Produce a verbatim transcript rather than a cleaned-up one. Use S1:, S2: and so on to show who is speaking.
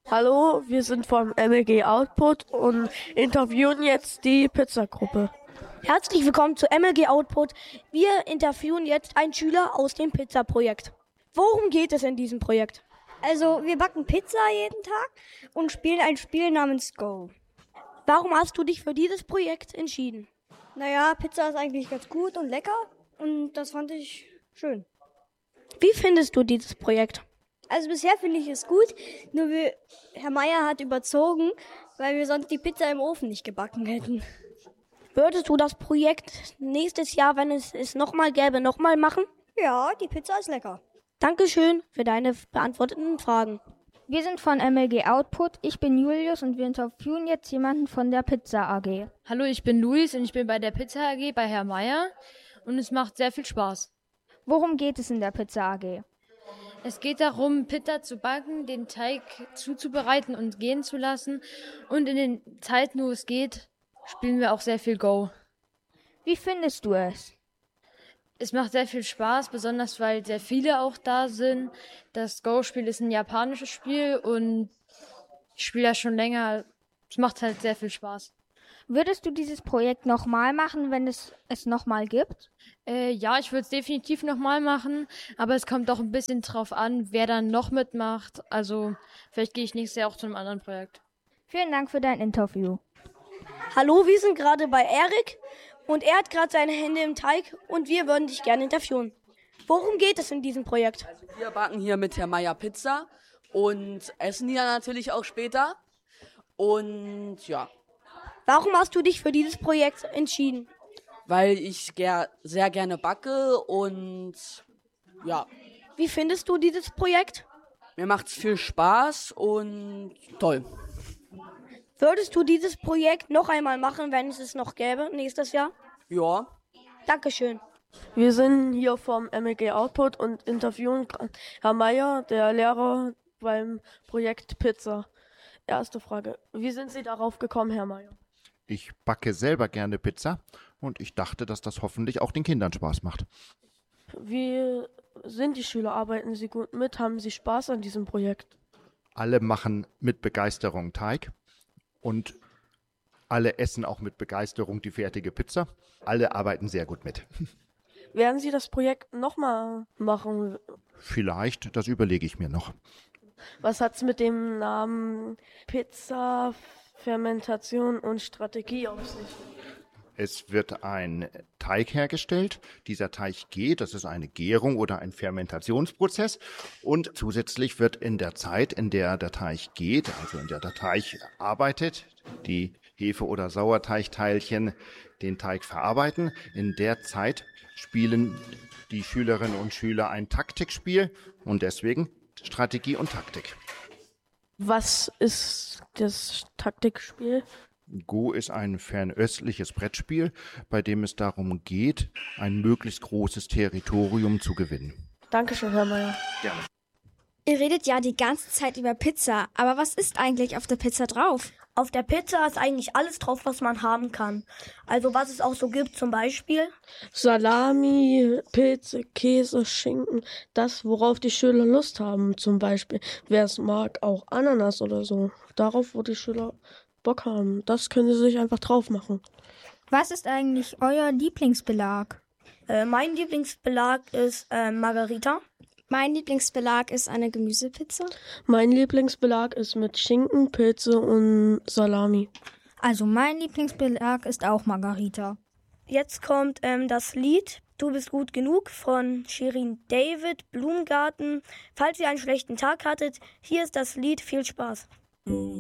S1: Hallo, wir sind vom M L G Output und interviewen jetzt die Pizzagruppe.
S2: Herzlich willkommen zu M L G Output. Wir interviewen jetzt einen Schüler aus dem Pizza-Projekt. Worum geht es in diesem Projekt?
S3: Also wir backen Pizza jeden Tag und spielen ein Spiel namens Go.
S2: Warum hast du dich für dieses Projekt entschieden?
S3: Naja, Pizza ist eigentlich ganz gut und lecker und das fand ich schön.
S2: Wie findest du dieses Projekt?
S3: Also bisher finde ich es gut, nur wir, Herr Meier hat überzogen, weil wir sonst die Pizza im Ofen nicht gebacken hätten.
S2: Würdest du das Projekt nächstes Jahr, wenn es es nochmal gäbe, nochmal machen?
S3: Ja, die Pizza ist lecker.
S2: Dankeschön für deine beantworteten Fragen.
S4: Wir sind von M L G Output, ich bin Julius und wir interviewen jetzt jemanden von der Pizza A G.
S5: Hallo, ich bin Luis und ich bin bei der Pizza A G bei Herrn Meier und es macht sehr viel Spaß.
S4: Worum geht es in der Pizza A G?
S5: Es geht darum, Pizza zu backen, den Teig zuzubereiten und gehen zu lassen. Und in den Zeiten, wo es geht, spielen wir auch sehr viel Go.
S4: Wie findest du es?
S5: Es macht sehr viel Spaß, besonders weil sehr viele auch da sind. Das Go-Spiel ist ein japanisches Spiel und ich spiele das schon länger. Es macht halt sehr viel Spaß.
S4: Würdest du dieses Projekt nochmal machen, wenn es es nochmal gibt?
S5: Äh, ja, ich würde es definitiv nochmal machen, aber es kommt doch ein bisschen drauf an, wer dann noch mitmacht. Also vielleicht gehe ich nächstes Jahr auch zu einem anderen Projekt.
S4: Vielen Dank für dein Interview.
S2: Hallo, wir sind gerade bei Erik und er hat gerade seine Hände im Teig und wir würden dich gerne interviewen. Worum geht es in diesem Projekt?
S6: Also wir backen hier mit Herrn Meier Pizza und essen die dann natürlich auch später. Und ja.
S2: Warum hast du dich für dieses Projekt entschieden?
S6: Weil ich ger- sehr gerne backe und ja.
S2: Wie findest du dieses Projekt?
S6: Mir macht's viel Spaß und toll.
S2: Würdest du dieses Projekt noch einmal machen, wenn es es noch gäbe, nächstes Jahr?
S6: Ja.
S2: Dankeschön.
S1: Wir sind hier vom M L G Output und interviewen Herrn Meier, der Lehrer beim Projekt Pizza. Erste Frage, wie sind Sie darauf gekommen, Herr Meier?
S7: Ich backe selber gerne Pizza und ich dachte, dass das hoffentlich auch den Kindern Spaß macht.
S1: Wie sind die Schüler? Arbeiten sie gut mit? Haben sie Spaß an diesem Projekt?
S7: Alle machen mit Begeisterung Teig und alle essen auch mit Begeisterung die fertige Pizza. Alle arbeiten sehr gut mit.
S1: Werden Sie das Projekt nochmal machen?
S7: Vielleicht, das überlege ich mir noch.
S1: Was hat's mit dem Namen Pizza, Fermentation und Strategie auf sich?
S7: Es wird ein Teig hergestellt. Dieser Teig geht, das ist eine Gärung oder ein Fermentationsprozess. Und zusätzlich wird in der Zeit, in der der Teig geht, also in der der Teig arbeitet, die Hefe- oder Sauerteigteilchen den Teig verarbeiten. In der Zeit spielen die Schülerinnen und Schüler ein Taktikspiel und deswegen Strategie und Taktik.
S1: Was ist das Taktikspiel?
S7: Go ist ein fernöstliches Brettspiel, bei dem es darum geht, ein möglichst großes Territorium zu gewinnen.
S1: Dankeschön, Herr Meier.
S7: Gerne.
S8: Ihr redet ja die ganze Zeit über Pizza, aber was ist eigentlich auf der Pizza drauf?
S2: Auf der Pizza ist eigentlich alles drauf, was man haben kann. Also was es auch so gibt, zum Beispiel
S1: Salami, Pilze, Käse, Schinken, das, worauf die Schüler Lust haben. Zum Beispiel, wer es mag, auch Ananas oder so. Darauf, wo die Schüler Bock haben. Das können sie sich einfach drauf machen.
S4: Was ist eigentlich euer Lieblingsbelag?
S2: Äh, mein Lieblingsbelag ist äh, Margarita.
S8: Mein Lieblingsbelag ist eine Gemüsepizza.
S1: Mein Lieblingsbelag ist mit Schinken, Pilze und Salami.
S4: Also mein Lieblingsbelag ist auch Margarita.
S2: Jetzt kommt ähm, das Lied Du bist gut genug von Shirin David, Blumengarten. Falls ihr einen schlechten Tag hattet, hier ist das Lied. Viel Spaß.